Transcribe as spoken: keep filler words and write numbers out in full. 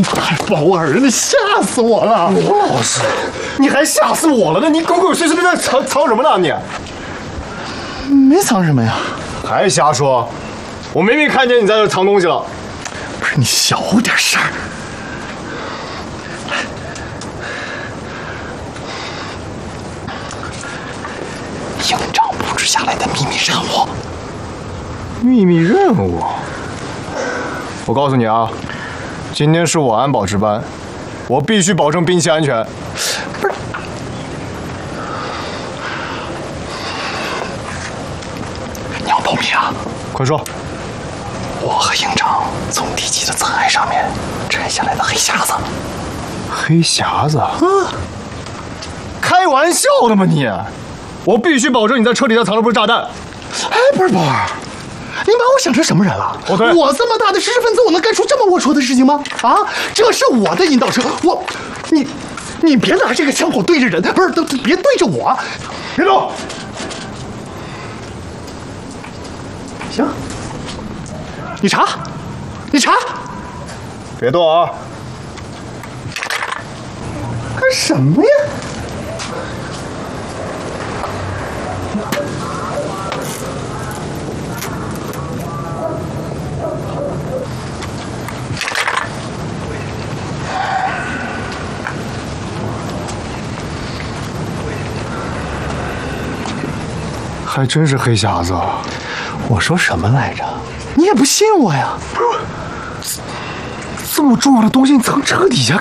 太宝儿，你吓死我了！ 罗老师，你还吓死我了呢！你鬼鬼祟祟的在藏藏什么呢？你没藏什么呀？ 还瞎说！我明明看见你在这藏东西了。 不是你小点声儿。营长布置下来的秘密任务。 秘密任务？我告诉你啊，今天是我安保值班，我必须保证兵器安全。 不是，你要保密啊！ 快说。 我和营长从地基的残骸上面拆下来的黑匣子。 黑匣子？啊！开玩笑的吗你？我必须保证你在车底下藏的不是炸弹。 哎，不是宝儿，你把我想成什么人了？ 我对， 我这么大的知识分子，我能干出这么龌龊的事情吗？啊，这是我的引导车，我，你，你别拿这个枪口对着人，不是，都别对着我。 别动。 行，你查，你查。 别动啊！ 干什么呀？ 还真是黑匣子。 我说什么来着？你也不信我呀？ 这么重要的东西，你藏车底下